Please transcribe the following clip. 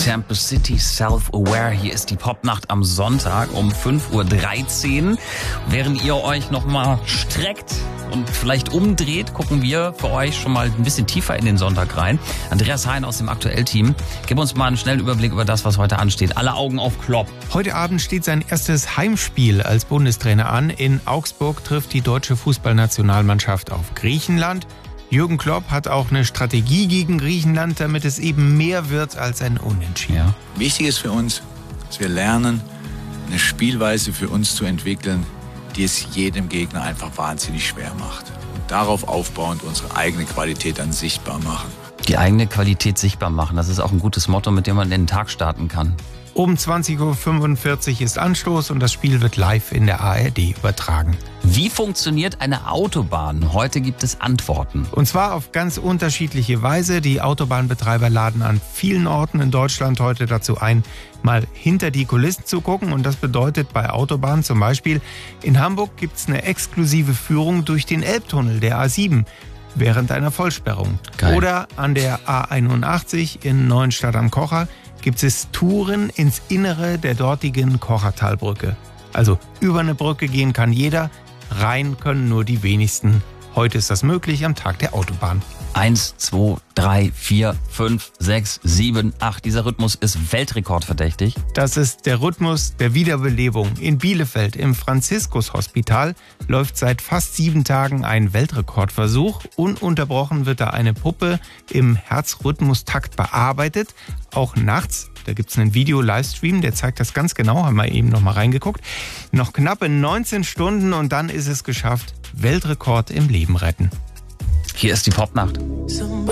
Tempest City, Self-Aware. Hier ist die Popnacht am Sonntag um 5:13 Uhr. Während ihr euch nochmal streckt und vielleicht umdreht, gucken wir für euch schon mal ein bisschen tiefer in den Sonntag rein. Andreas Hein aus dem Aktuell-Team, gib uns mal einen schnellen Überblick über das, was heute ansteht. Alle Augen auf Klopp. Heute Abend steht sein erstes Heimspiel als Bundestrainer an. In Augsburg trifft die deutsche Fußballnationalmannschaft auf Griechenland. Jürgen Klopp hat auch eine Strategie gegen Griechenland, damit es eben mehr wird als ein Unentschieden. Ja. Wichtig ist für uns, dass wir lernen, eine Spielweise für uns zu entwickeln, die es jedem Gegner einfach wahnsinnig schwer macht. Und darauf aufbauend unsere eigene Qualität dann sichtbar machen. Die eigene Qualität sichtbar machen, das ist auch ein gutes Motto, mit dem man den Tag starten kann. Um 20:45 Uhr ist Anstoß und das Spiel wird live in der ARD übertragen. Wie funktioniert eine Autobahn? Heute gibt es Antworten. Und zwar auf ganz unterschiedliche Weise. Die Autobahnbetreiber laden an vielen Orten in Deutschland heute dazu ein, mal hinter die Kulissen zu gucken. Und das bedeutet bei Autobahnen zum Beispiel, in Hamburg gibt es eine exklusive Führung durch den Elbtunnel, der A7, während einer Vollsperrung. Geil. Oder an der A81 in Neuenstadt am Kocher gibt es Touren ins Innere der dortigen Kochertalbrücke. Also über eine Brücke gehen kann jeder, rein können nur die wenigsten. Heute ist das möglich am Tag der Autobahn. 1, 2, 3, 4, 5, 6, 7, 8. Dieser Rhythmus ist weltrekordverdächtig. Das ist der Rhythmus der Wiederbelebung. In Bielefeld im Franziskus-Hospital läuft seit fast 7 Tagen ein Weltrekordversuch. Ununterbrochen wird da eine Puppe im Herzrhythmustakt bearbeitet. Auch nachts. Da gibt es einen Video-Livestream, der zeigt das ganz genau. Haben wir eben noch mal reingeguckt. Noch knappe 19 Stunden und dann ist es geschafft. Weltrekord im Leben retten. Hier ist die Popnacht. Somebody